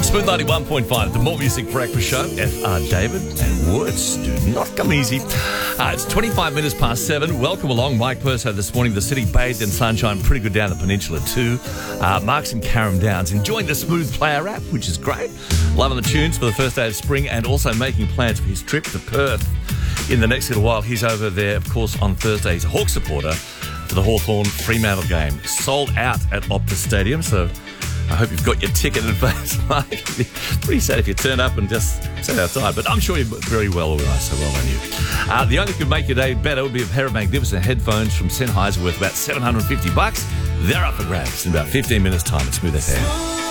Smooth 91.5, the More Music Breakfast Show. FR David, and words do not come easy. It's 25 minutes past 7. Welcome along, Mike Perso this morning. The city bathed in sunshine, pretty good down the peninsula too. Mark's in Carrum Downs, enjoying the Smooth Player app, which is great. Loving the tunes for the first day of spring, and also making plans for his trip to Perth in the next little while. He's over there, of course, on Thursday. He's a Hawk supporter for the Hawthorn Fremantle game. Sold out at Optus Stadium, so I hope you've got your ticket in advance, Mike. Pretty sad if you turn up and just sit outside, but I'm sure you're very well organised, so well on you. The only thing that could make your day better would be a pair of magnificent headphones from Sennheiser worth about $750. They're up for grabs in about 15 minutes' time at Smooth FM.